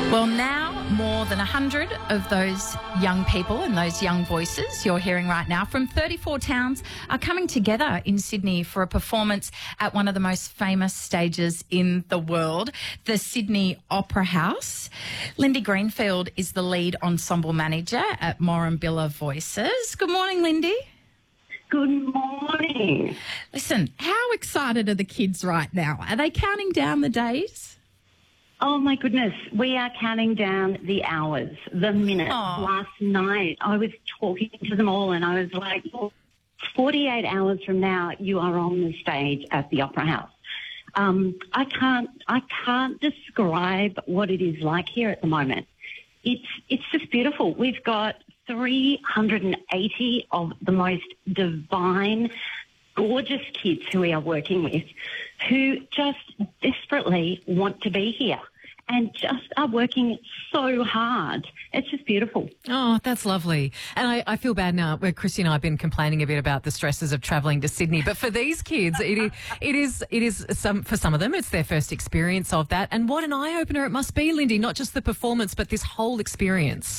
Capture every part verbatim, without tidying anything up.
Well, now more than one hundred of those young people and those young voices you're hearing right now from thirty-four towns are coming together in Sydney for a performance at one of the most famous stages in the world, the Sydney Opera House. Lindy Greenfield is the lead ensemble manager at Moranbilla Voices. Good morning, Lindy. Good morning. Listen, how excited are the kids right now? Are they counting down the days? Oh, my goodness. We are counting down the hours, the minutes. Aww. Last night, I was talking to them all and I was like, forty-eight hours from now, you are on the stage at the Opera House. Um, I can't, I can't describe what it is like here at the moment. It's, it's just beautiful. We've got three hundred eighty of the most divine, gorgeous kids who we are working with who just desperately want to be here and just are working so hard. It's just beautiful. Oh, that's lovely. And I, I feel bad now where Chrissy and I have been complaining a bit about the stresses of travelling to Sydney. But for these kids, it is, it is, it is some, for some of them, it's their first experience of that. And what an eye-opener it must be, Lindy, not just the performance, but this whole experience.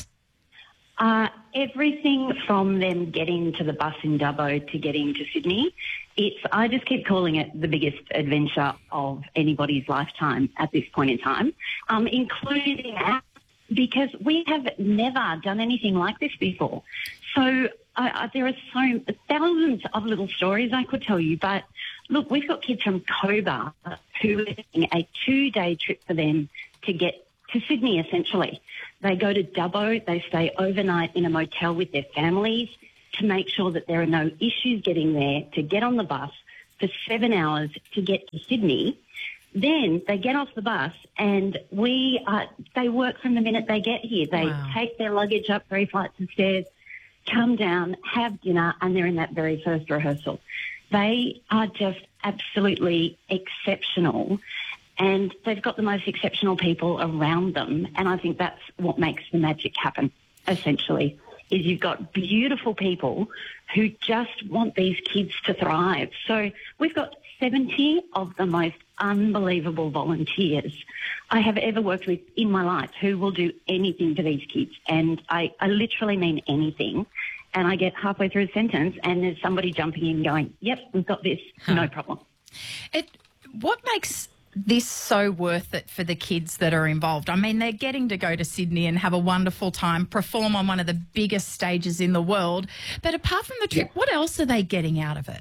Uh, everything from them getting to the bus in Dubbo to getting to Sydney, it's, I just keep calling it the biggest adventure of anybody's lifetime at this point in time, um, including us, because we have never done anything like this before. So uh, uh, there are so thousands of little stories I could tell you, but look, we've got kids from Cobar who are doing a two-day trip for them to get to Sydney, essentially. They go to Dubbo, they stay overnight in a motel with their families to make sure that there are no issues getting there, to get on the bus for seven hours to get to Sydney. Then they get off the bus and we uh, they work from the minute they get here. They Wow. take their luggage up three flights of stairs, come down, have dinner, and they're in that very first rehearsal. They are just absolutely exceptional. And they've got the most exceptional people around them. And I think that's what makes the magic happen, essentially, is you've got beautiful people who just want these kids to thrive. So we've got seventy of the most unbelievable volunteers I have ever worked with in my life who will do anything for these kids. And I, I literally mean anything. And I get halfway through a sentence and there's somebody jumping in going, yep, we've got this, Huh. no problem. It, what makes this so worth it for the kids that are involved? I mean, they're getting to go to Sydney and have a wonderful time, perform on one of the biggest stages in the world. But apart from the trip, Yeah. what else are they getting out of it?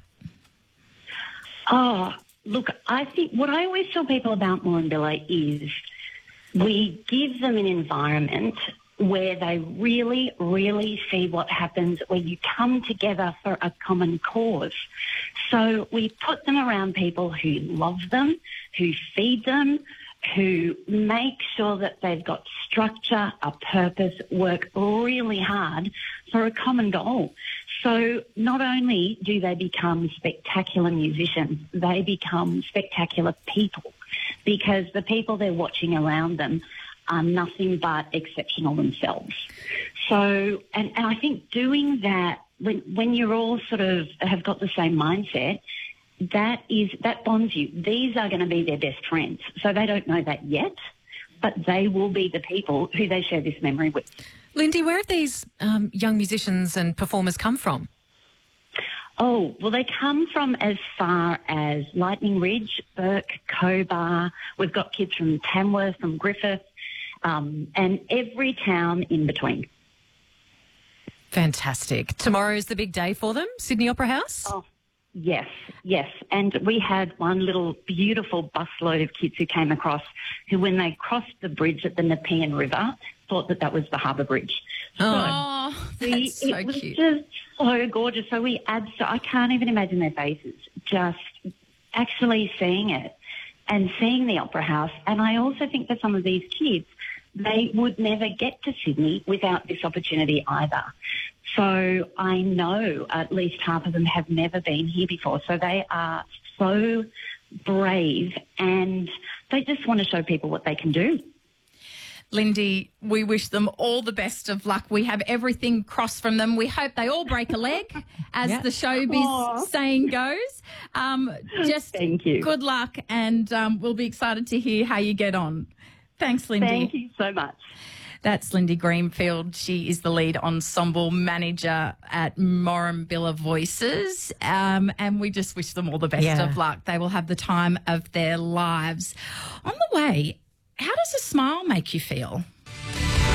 Oh, look, I think what I always tell people about Moranbilla is we give them an environment where they really, really see what happens when you come together for a common cause. So we put them around people who love them, who feed them, who make sure that they've got structure, a purpose, work really hard for a common goal. So not only do they become spectacular musicians, they become spectacular people because the people they're watching around them are nothing but exceptional themselves. So, and, and I think doing that, when, when you're all sort of have got the same mindset, that is, that bonds you. These are going to be their best friends. So they don't know that yet, but they will be the people who they share this memory with. Lindy, where have these um, young musicians and performers come from? Oh, well, they come from as far as Lightning Ridge, Burke, Cobar. We've got kids from Tamworth, from Griffith, um, and every town in between. Fantastic. Tomorrow's the big day for them, Sydney Opera House? Oh, yes, yes. And we had one little beautiful busload of kids who came across who, when they crossed the bridge at the Nepean River, thought that that was the Harbour Bridge. Oh, So that's we, so it was cute. just so gorgeous. So we add, so I can't even imagine their faces, just actually seeing it and seeing the Opera House. And I also think for some of these kids, they would never get to Sydney without this opportunity either. So I know at least half of them have never been here before. So they are so brave and they just want to show people what they can do. Lindy, we wish them all the best of luck. We have everything crossed from them. We hope they all break a leg, as Yeah. the showbiz Aw. saying goes. Um, just Thank you. good luck, and um, we'll be excited to hear how you get on. Thanks, Lindy. Thank you so much. That's Lindy Greenfield. She is the lead ensemble manager at Morumbilla Voices. Um, and we just wish them all the best Yeah. of luck. They will have the time of their lives. On the way, how does a smile make you feel?